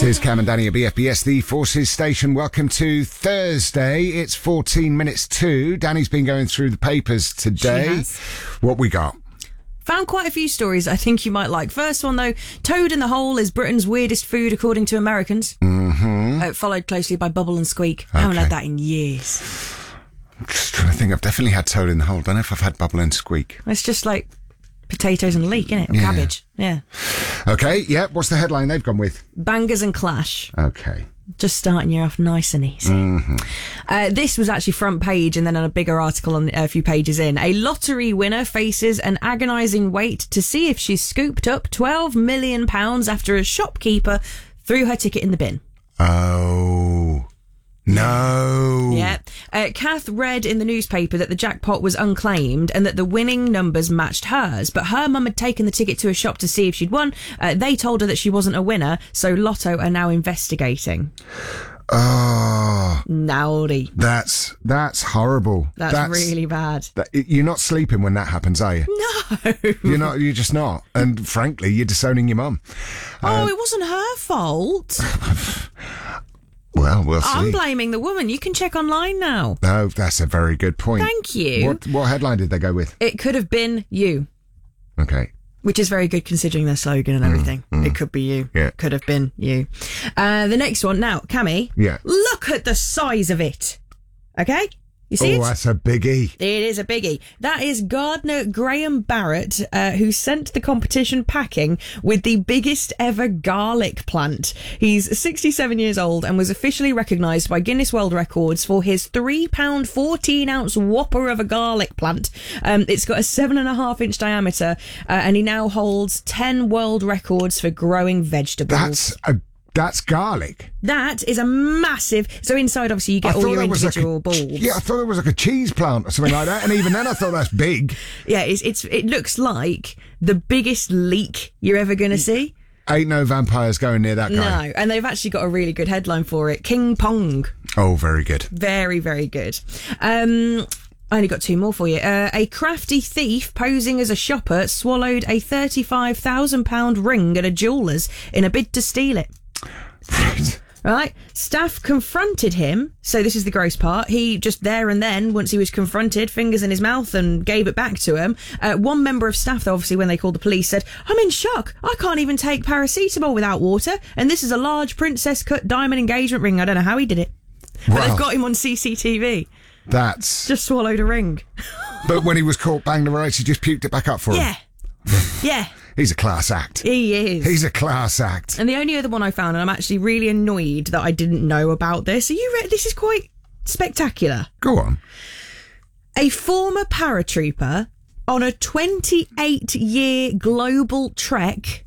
This is Cam and Danny at BFBS, the Forces Station. Welcome to Thursday. It's 14 minutes to. Danny's been going through the papers today. What we got? Found quite a few stories I think you might like. First one, though, toad in the hole is Britain's weirdest food according to Americans. Followed closely by bubble and squeak. I haven't had that in years. I'm just trying to think. I've definitely had toad in the hole. Don't know if I've had bubble and squeak. It's just like potatoes and leek, isn't it? Or cabbage. Yeah. Okay, yeah. What's the headline they've gone with? Bangers and clash. Okay. Just starting you off nice and easy. This was actually front page and then on a bigger article on a few pages in. A lottery winner faces an agonising wait to see if she's scooped up £12 million after a shopkeeper threw her ticket in the bin. Oh, no. Yeah. Kath read in the newspaper that the jackpot was unclaimed and that the winning numbers matched hers, but her mum had taken the ticket to a shop to see if she'd won. They told her that she wasn't a winner, so Lotto are now investigating. Oh. Naughty. That's horrible. That's really bad. You're not sleeping when that happens, are you? No. You're just not. And frankly, you're disowning your mum. It wasn't her fault. Well, we'll see. I'm blaming the woman. You can check online now. No, that's a very good point. Thank you. What headline did they go with? It could have been you. Okay. Which is very good considering their slogan and everything. It could be you. Yeah. Could have been you. The next one. Now, Cammy. Yeah. Look at the size of it. Okay? You see it? Oh, that's a biggie. It is a biggie. That is gardener Graham Barrett, who sent the competition packing with the biggest ever garlic plant. He's 67 years old and was officially recognised by Guinness World Records for his £3 14-ounce whopper of a garlic plant. It's got a 7.5-inch diameter, and he now holds 10 world records for growing vegetables. That's garlic. That is a massive... So inside, obviously, you get all your individual bulbs. Yeah, I thought it was like a cheese plant or something like that. And even then, I thought that's big. Yeah, it looks like the biggest leek you're ever going to see. Ain't no vampires going near that guy. No, and they've actually got a really good headline for it. King Pong. Oh, very good. Very, very good. I only got two more for you. A crafty thief posing as a shopper swallowed a £35,000 ring at a jeweller's in a bid to steal it. Right. Staff confronted him. So this is the gross part. He just there and then, once he was confronted, fingers in his mouth and gave it back to him. One member of staff, though, obviously, when they called the police, said, "I'm in shock. I can't even take paracetamol without water. And this is a large princess cut diamond engagement ring. I don't know how he did it. But they've got him on CCTV. That's... Just swallowed a ring. But when he was caught banging the race, he just puked it back up for him. Yeah. He's a class act. He is. He's a class act. And the only other one I found, and I'm actually really annoyed that I didn't know about this. Are you ready? This is quite spectacular. Go on. A former paratrooper on a 28-year global trek.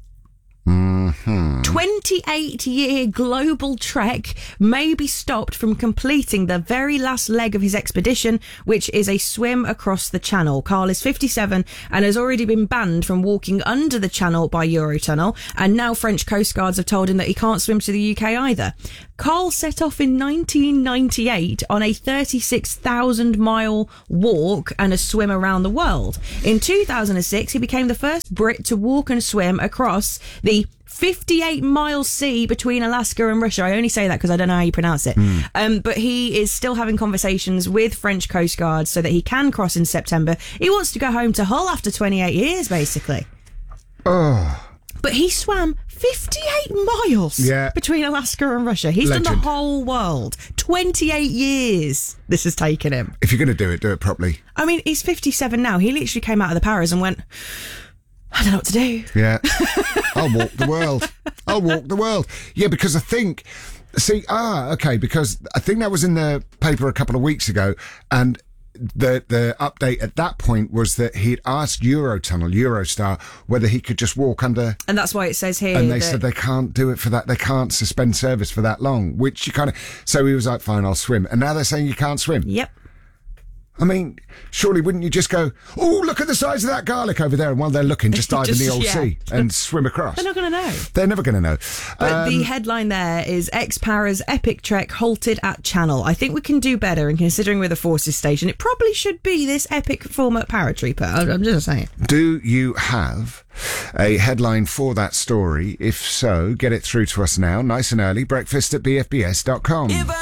28-year global trek may be stopped from completing the very last leg of his expedition, which is a swim across the channel. Carl is 57 and has already been banned from walking under the channel by Eurotunnel, and now French Coast Guards have told him that he can't swim to the UK either. Carl set off in 1998 on a 36,000-mile walk and a swim around the world. In 2006, he became the first Brit to walk and swim across the 58-mile sea between Alaska and Russia. I only say that because I don't know how you pronounce it. But he is still having conversations with French Coast Guard so that he can cross in September. He wants to go home to Hull after 28 years, basically. Oh. But he swam 58 miles between Alaska and Russia. He's done the whole world. 28 years this has taken him. If you're going to do it properly. I mean, he's 57 now. He literally came out of the paras and went, I don't know what to do. Yeah. I'll walk the world. I'll walk the world. Yeah, because I think... because I think that was in the paper a couple of weeks ago, and the update at that point was that he'd asked Eurostar, whether he could just walk under. And that's why it says here. And they said they can't do it for that. They can't suspend service for that long, which you kind of. So he was like, fine, I'll swim. And now they're saying you can't swim. Yep. I mean, surely wouldn't you just go, oh, look at the size of that garlic over there, and while they're looking, just dive in the old sea and swim across? They're not going to know. They're never going to know. But the headline there is X-Para's epic trek halted at Channel. I think we can do better, and considering we're the Forces station, it probably should be this epic former paratrooper. I'm just saying. Do you have a headline for that story? If so, get it through to us now, nice and early, breakfast@bfbs.com.